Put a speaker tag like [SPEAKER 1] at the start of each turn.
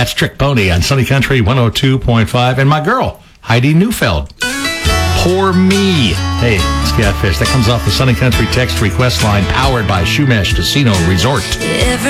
[SPEAKER 1] That's Trick Pony on Sunny Country 102.5. And my girl, Heidi Neufeld. Poor Me. Hey, it's Catfish. That comes off the Sunny Country text request line, powered by Shumash Casino Resort.